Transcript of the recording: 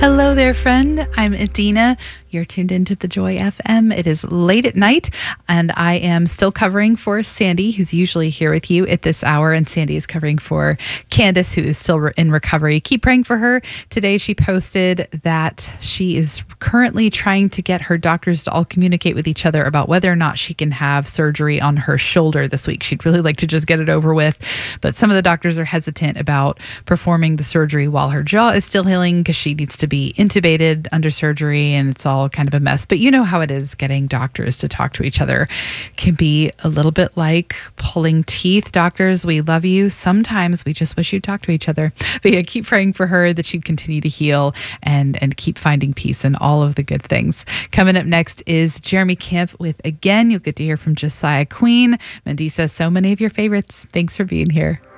Hello there, friend. I'm Adina. You're tuned into the Joy FM. It is late at night, and I am still covering for Sandy, who's usually here with you at this hour. And Sandy is covering for Candace, who is still in recovery. Keep praying for her. Today, she posted that she is currently trying to get her doctors to all communicate with each other about whether or not she can have surgery on her shoulder this week. She'd really like to just get it over with, but some of the doctors are hesitant about performing the surgery while her jaw is still healing because she needs to be intubated under surgery, and it's all kind of a mess. But you know how it is, getting doctors to talk to each other can be a little bit like pulling teeth. Doctors, we love you. Sometimes we just wish you'd talk to each other. But yeah, keep praying for her that she'd continue to heal and keep finding peace in all of the good things. Coming up next is Jeremy Camp with Again. You'll get to hear from Josiah Queen, Mandisa, so many of your favorites. Thanks for being here.